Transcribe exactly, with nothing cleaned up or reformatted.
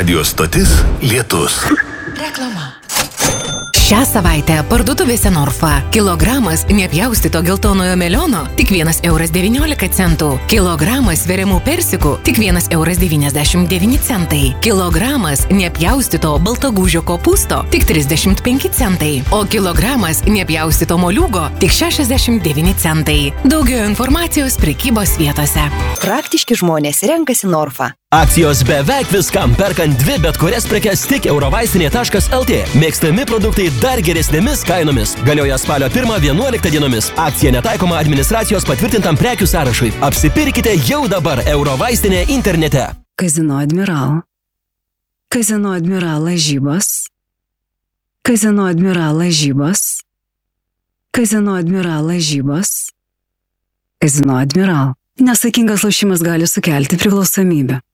Radio stotis Lietus. Reklama. Šią savaitę parduotuvėse Norfa. Kilogramas nepjaustyto geltonojo meliono tik vienas euras devyniolika centų. Kilogramas veriamų persikų tik vienas euras devyniasdešimt devyni centai. Kilogramas nepjaustyto baltagūžio kopūsto tik trisdešimt penki centai. O kilogramas nepjaustyto moliūgo tik šešiasdešimt devyni centai. Daugiau informacijos prekybos vietose. Praktiški žmonės renkasi Norfa. Akcijos beveik viskam, perkant dvi bet kurias prekes tik eurovaistinė taškas lt. Mėgstami produktai dar geresnėmis kainomis. Galioja spalio pirmą vienuoliktą dienomis. Akcija netaikoma administracijos patvirtintam prekių sąrašui. Apsipirkite jau dabar eurovaistinė internete. Kazino Admiral. Kazino Admiral lažybos. Kazino Admiral lažybos. Kazino Admiral lažybos. Kazino Admiral. Nesaikingas lošimas gali sukelti priklausomybę.